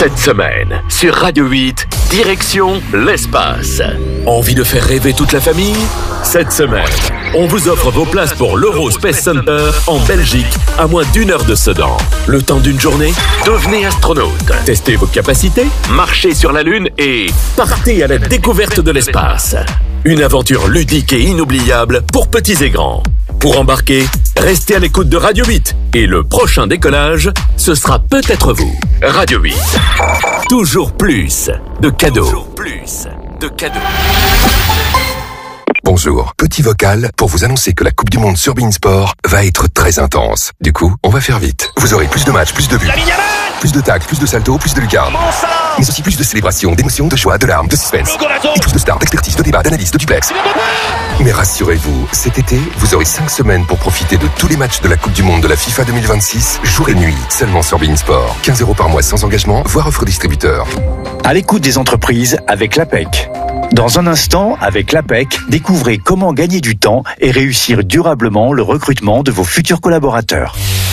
Cette semaine, sur Radio 8, direction l'espace. Envie de faire rêver toute la famille ? Cette semaine, on vous offre vos places pour l'Euro Space Center en Belgique à moins d'1 heure de Sedan. Le temps d'une journée, devenez astronaute. Testez vos capacités, marchez sur la Lune et partez à la découverte de l'espace. Une aventure ludique et inoubliable pour petits et grands. Pour embarquer, restez à l'écoute de Radio 8 et le prochain décollage, ce sera peut-être vous. Radio 8. Toujours plus de cadeaux. Toujours plus de cadeaux. Bonjour, petit vocal pour vous annoncer que la Coupe du Monde sur beIN Sport va être très intense. Du coup, on va faire vite. Vous aurez plus de matchs, plus de buts, plus de tacles, plus de saltos, plus de lucarnes. Mais aussi plus de célébrations, d'émotions, de joie, de larmes, de suspense. Et plus de stars, d'expertise, de débats, d'analyse, de duplex. Mais rassurez-vous, cet été, vous aurez 5 semaines pour profiter de tous les matchs de la Coupe du Monde de la FIFA 2026, jour et nuit, seulement sur beIN Sport. 15 € par mois sans engagement, voire offre distributeur. À l'écoute des entreprises avec l'APEC. Dans un instant, avec l'APEC, découvrez comment gagner du temps et réussir durablement le recrutement de vos futurs collaborateurs.